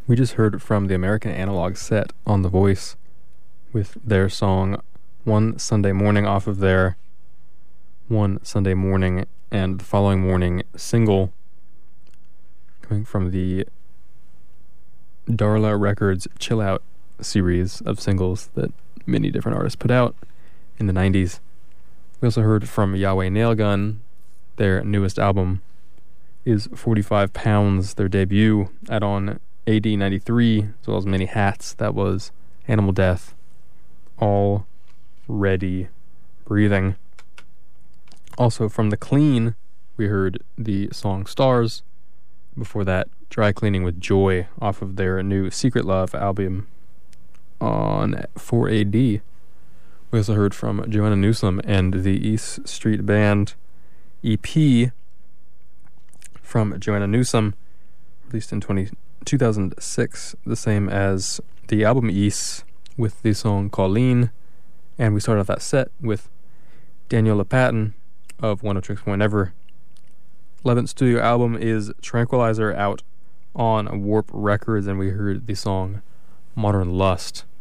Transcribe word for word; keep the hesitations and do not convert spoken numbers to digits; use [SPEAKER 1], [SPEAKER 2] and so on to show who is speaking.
[SPEAKER 1] We just heard from the American Analog Set on The Voice with their song One Sunday Morning off of their One Sunday Morning and the Following Morning single coming from the Darla Records Chill Out series of singles that many different artists put out in the nineties. We also heard from Yahweh Nailgun. Their newest album is forty-five pounds, their debut out on A D ninety-three, as well as Many Hats. That was Animal Death, Already Breathing. Also from The Clean, we heard the song Stars. Before that, Dry Cleaning with Joy off of their new Secret Love album on four A D. We also heard from Joanna Newsom and the East Street Band E P from Joanna Newsom, released in twenty, two thousand six, the same as the album East with the song Colleen. And we started off that set with Daniela Patton of One Oh Tricks Point Never. eleventh studio album is Tranquilizer, out on Warp Records, and we heard the song Modern Lust.